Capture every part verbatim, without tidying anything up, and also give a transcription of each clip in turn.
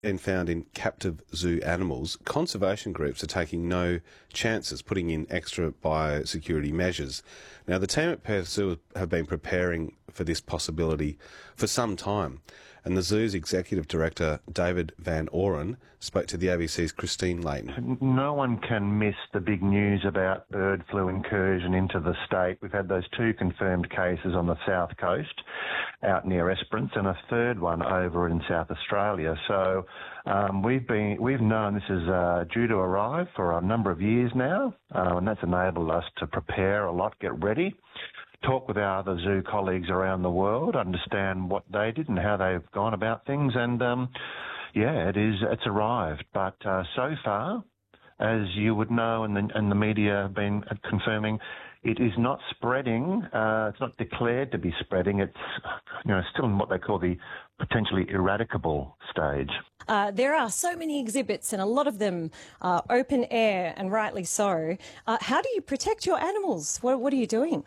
been found in captive zoo animals, conservation groups are taking no chances, putting in extra biosecurity measures. Now, the team at Perth Zoo have been preparing for this possibility for some time, and the zoo's executive director, David Van Oren, spoke to the A B C's Christine Layton. No one can miss the big news about bird flu incursion into the state. We've had those two confirmed cases on the south coast, out near Esperance, and a third one over in South Australia. So um, we've been we've known this is uh, due to arrive for a number of years now, uh, and that's enabled us to prepare a lot, get ready, talk with our other zoo colleagues around the world, understand what they did and how they've gone about things, and um, yeah, it is it's arrived. But uh, so far, as you would know, and the, and the media have been confirming, it is not spreading. Uh, it's not declared to be spreading. It's you know still in what they call the potentially eradicable stage. Uh, there are so many exhibits, and a lot of them are open air, and rightly so. Uh, how do you protect your animals? What, what are you doing?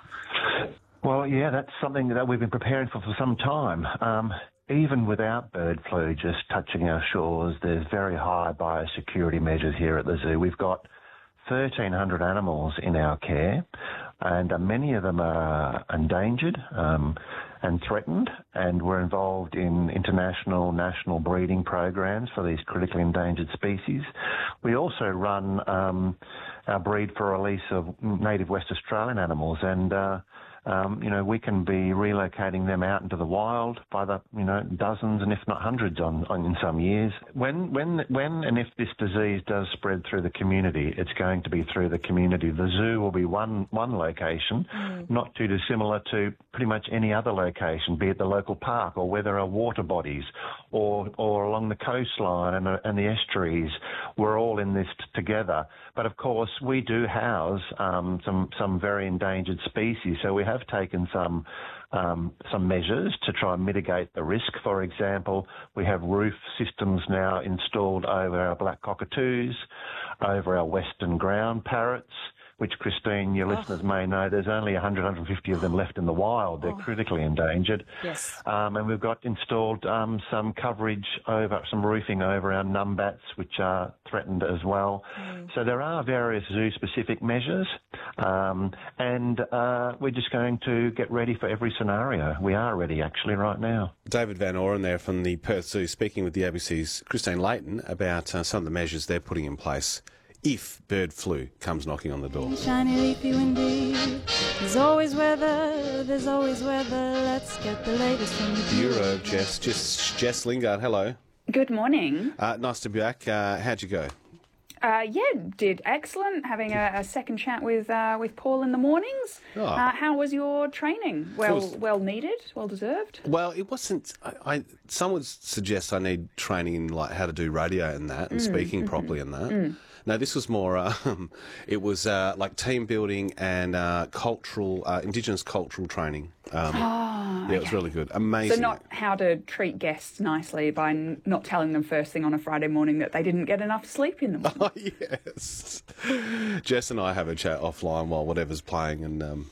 Well, yeah, that's something that we've been preparing for for some time. Um, even without bird flu just touching our shores, there's very high biosecurity measures here at the zoo. We've got thirteen hundred animals in our care, and uh, many of them are endangered um, and threatened, and we're involved in international, national breeding programs for these critically endangered species. We also run um, our breed for release of native West Australian animals, and uh, Um, you know, we can be relocating them out into the wild by the, you know, dozens and if not hundreds on, on in some years. When, when, when and if this disease does spread through the community, it's going to be through the community. The zoo will be one, one location, mm. not too dissimilar to pretty much any other location, be it the local park or where there are water bodies or, or along the coastline and, and the estuaries. We're all in this t- together. But of course, we do house um, some, some very endangered species, so we have taken some um, some measures to try and mitigate the risk. For example, we have roof systems now installed over our black cockatoos, over our western ground parrots, which, Christine, your oh. listeners may know, there's only one hundred, one hundred fifty of them left in the wild. They're oh. critically endangered. Yes. Um, and we've got installed um, some coverage over, some roofing over our numbats, which are threatened as well. Mm. So there are various zoo-specific measures, um, and uh, we're just going to get ready for every scenario. We are ready, actually, right now. David Van Oren there from the Perth Zoo, speaking with the A B C's Christine Layton about uh, some of the measures they're putting in place if bird flu comes knocking on the door. Shiny, leafy, windy. There's always weather, there's always weather. Let's get the latest from the Bureau. Jess, Jess, Jess Lingard, hello. Good morning. Uh, nice to be back. Uh, how'd you go? Uh, yeah, did excellent. Having a, a second chat with uh, with Paul in the mornings. Oh. Uh, how was your training? Well, was, well needed, well deserved. Well, it wasn't. I, I some would suggest I need training in like how to do radio and that, and mm, speaking mm-hmm. properly and that. Mm. No, this was more. Um, it was uh, like team building and uh, cultural, uh, Indigenous cultural training. Um, oh, yeah, it was really good. Amazing. So not how to treat guests nicely by n- not telling them first thing on a Friday morning that they didn't get enough sleep in the morning. Oh, yes. Jess and I have a chat offline while whatever's playing, and um,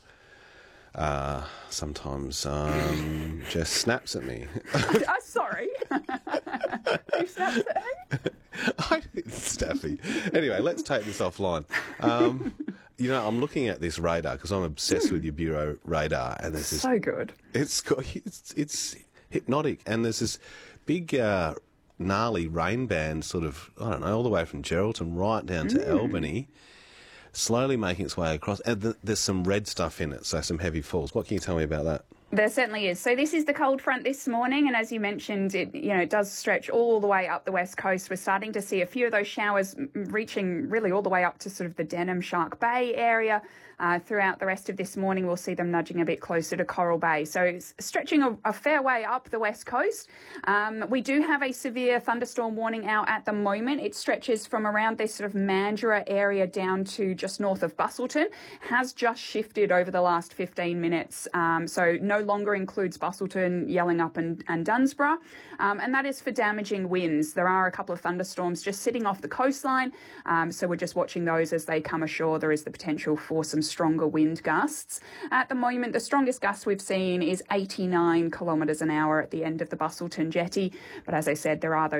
uh, sometimes um, Jess snaps at me. uh, sorry. Who snaps at me? I Staffy. Anyway, let's take this offline. Um, you know, I'm looking at this radar because I'm obsessed with your Bureau radar, and there's this. So good. It's got, it's it's hypnotic, and there's this big, uh, gnarly rain band, sort of I don't know, all the way from Geraldton right down to mm. Albany, slowly making its way across. And th- there's some red stuff in it, so some heavy falls. What can you tell me about that? There certainly is. So this is the cold front this morning, and as you mentioned, it you know it does stretch all the way up the west coast. We're starting to see a few of those showers reaching really all the way up to sort of the Denham Shark Bay area. Uh, throughout the rest of this morning, we'll see them nudging a bit closer to Coral Bay. So it's stretching a, a fair way up the west coast. Um, we do have a severe thunderstorm warning out at the moment. It stretches from around this sort of Mandurah area down to just north of Busselton. Has just shifted over the last fifteen minutes. Um, so no longer includes Busselton, Yellingup and, and Dunsborough. Um, and that is for damaging winds. There are a couple of thunderstorms just sitting off the coastline. Um, so we're just watching those as they come ashore. There is the potential for some stronger wind gusts. At the moment, the strongest gust we've seen is eighty-nine kilometres an hour at the end of the Busselton jetty. But as I said, there are those